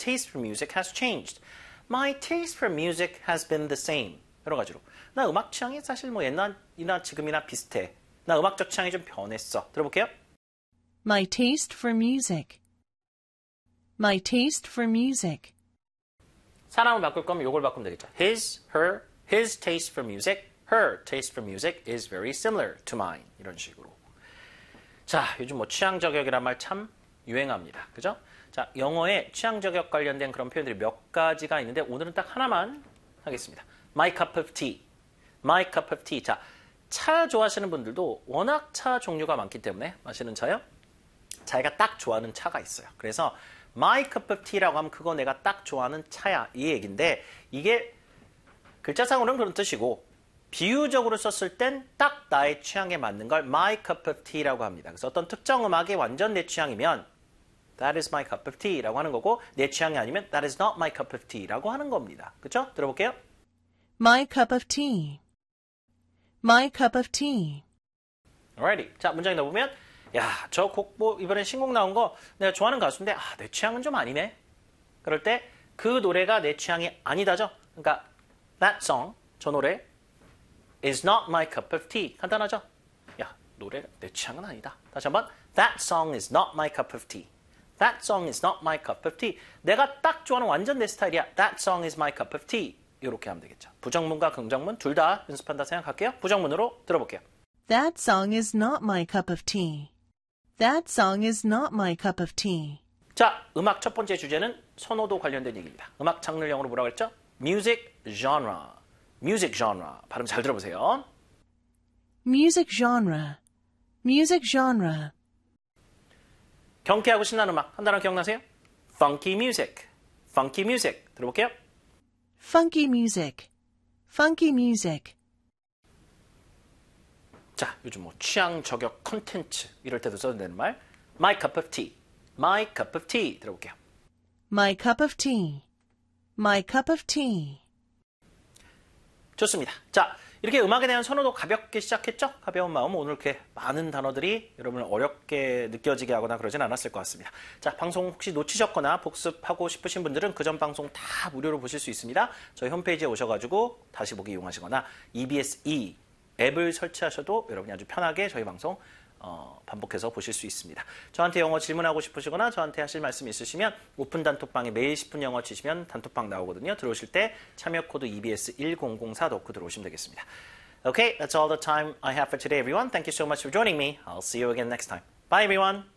taste for music has changed. My taste for music has been the same. 여러 가지로. 나 음악 취향이 사실 뭐 옛날이나 지금이나 비슷해. 나 음악적 취향이 좀 변했어. 들어볼게요. My taste for music. My taste for music. 사람을 바꿀 거면 요걸 바꾸면 되겠죠. His, her, his taste for music, her taste for music is very similar to mine. 이런 식으로. 자, 요즘 뭐 취향 저격이란 말 참 유행합니다. 그죠? 자, 영어에 취향 저격 관련된 그런 표현들이 몇 가지가 있는데 오늘은 딱 하나만 하겠습니다. My cup of tea. My cup of tea. 자, 차 좋아하시는 분들도 워낙 차 종류가 많기 때문에 마시는 차요? 자기가 딱 좋아하는 차가 있어요. 그래서 My cup of tea라고 하면 그거 내가 딱 좋아하는 차야 이 얘기인데 이게 글자상으로는 그런 뜻이고 비유적으로 썼을 땐 딱 나의 취향에 맞는 걸 My cup of tea라고 합니다. 그래서 어떤 특정 음악이 완전 내 취향이면 That is my cup of tea라고 하는 거고 내 취향이 아니면 That is not my cup of tea라고 하는 겁니다. 그렇죠? 들어볼게요. My cup of tea. My cup of tea. Alrighty. 자, 문장에 넣어보면 야, 저 곡 뭐 이번에 신곡 나온 거 내가 좋아하는 가수인데 내 취향은 좀 아니네. 그럴 때 그 노래가 내 취향이 아니다죠. 그러니까 that song, 저 노래 is not my cup of tea. 간단하죠? 야, 노래 내 취향은 아니다. 다시 한번 that song is not my cup of tea. That song is not my cup of tea. 내가 딱 좋아하는 완전 내 스타일이야. That song is my cup of tea. 이렇게 하면 되겠죠. 부정문과 긍정문 둘 다 연습한다 생각할게요. 부정문으로 들어볼게요. That song is not my cup of tea. That song is not my cup of tea. 자, 음악 첫 번째 주제는 선호도 관련된 얘기입니다. 음악 장르 영어로 뭐라고 했죠? Music genre. Music genre. 발음 잘 들어보세요. Music genre. Music genre. 경쾌하고 신나는 음악 한 단어 기억나세요? Funky music. Funky music. 들어볼게요. Funky music. Funky music. 자, 요즘 뭐 취향 저격 콘텐츠 이럴 때도 써도 되는 말 My cup of tea. My cup of tea. 들어볼게요. My cup of tea. My cup of tea. 좋습니다. 자, 이렇게 음악에 대한 선호도 가볍게 시작했죠? 가벼운 마음 오늘 이렇게 많은 단어들이 여러분을 어렵게 느껴지게 하거나 그러진 않았을 것 같습니다. 자, 방송 혹시 놓치셨거나 복습하고 싶으신 분들은 그전 방송 다 무료로 보실 수 있습니다. 저희 홈페이지에 오셔가지고 다시 보기 이용하시거나 EBS 앱을 설치하셔도 여러분이 아주 편하게 저희 방송 반복해서 보실 수 있습니다. 저한테 영어 질문하고 싶으시거나 저한테 하실 말씀 있으시면 오픈 단톡방에 매일 10분 영어 치시면 단톡방 나오거든요. 들어오실 때 참여 코드 EBS1004 넣고 들어오시면 되겠습니다. Okay, that's all the time I have for today, everyone. Thank you so much for joining me. I'll see you again next time. Bye, everyone.